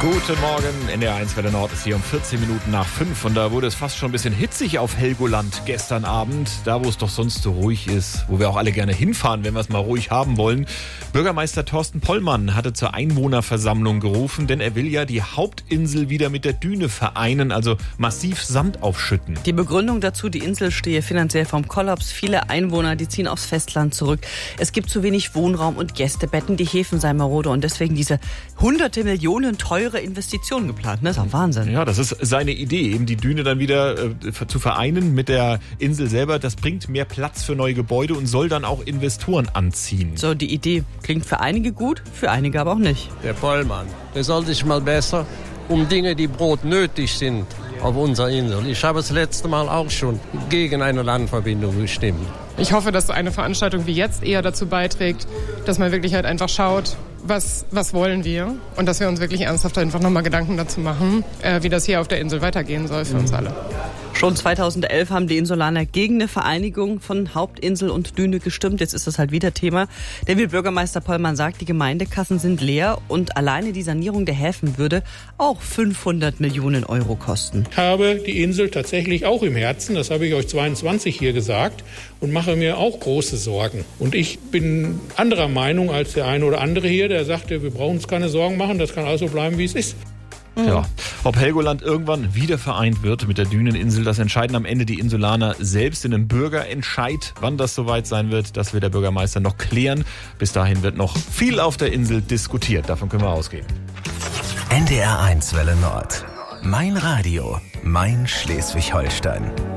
Guten Morgen, NDR1 Welle Nord ist hier um 14 Minuten nach 5 und da wurde es fast schon ein bisschen hitzig auf Helgoland gestern Abend, da wo es doch sonst so ruhig ist, wo wir auch alle gerne hinfahren, wenn wir es mal ruhig haben wollen. Bürgermeister Thorsten Pollmann hatte zur Einwohnerversammlung gerufen, denn er will ja die Hauptinsel wieder mit der Düne vereinen, also massiv Sand aufschütten. Die Begründung dazu, die Insel stehe finanziell vom Kollaps. Viele Einwohner, die ziehen aufs Festland zurück. Es gibt zu wenig Wohnraum und Gästebetten, die Häfen seien marode und deswegen diese hunderte Millionen teure Investitionen geplant. Das ist auch Wahnsinn. Ja, das ist seine Idee, eben die Düne dann wieder zu vereinen mit der Insel selber. Das bringt mehr Platz für neue Gebäude und soll dann auch Investoren anziehen. So, die Idee klingt für einige gut, für einige aber auch nicht. Der Pollmann, der soll sich mal besser um Dinge, die brotnötig sind, auf unserer Insel. Ich habe das letzte Mal auch schon gegen eine Landverbindung gestimmt. Ich hoffe, dass eine Veranstaltung wie jetzt eher dazu beiträgt, dass man wirklich halt einfach schaut, was wollen wir und dass wir uns wirklich ernsthaft einfach nochmal Gedanken dazu machen, wie das hier auf der Insel weitergehen soll für uns alle. Schon 2011 haben die Insulaner gegen eine Vereinigung von Hauptinsel und Düne gestimmt. Jetzt ist das halt wieder Thema. Denn wie Bürgermeister Pollmann sagt, die Gemeindekassen sind leer und alleine die Sanierung der Häfen würde auch 500 Millionen Euro kosten. Ich habe die Insel tatsächlich auch im Herzen, das habe ich euch 22 hier gesagt, und mache mir auch große Sorgen. Und ich bin anderer Meinung als der eine oder andere hier, der sagte, wir brauchen uns keine Sorgen machen, das kann also bleiben, wie es ist. Ja, ob Helgoland irgendwann wieder vereint wird mit der Düneninsel, das entscheiden am Ende die Insulaner selbst in einem Bürgerentscheid. Wann das soweit sein wird, das wird der Bürgermeister noch klären. Bis dahin wird noch viel auf der Insel diskutiert. Davon können wir ausgehen. NDR1 Welle Nord. Mein Radio, mein Schleswig-Holstein.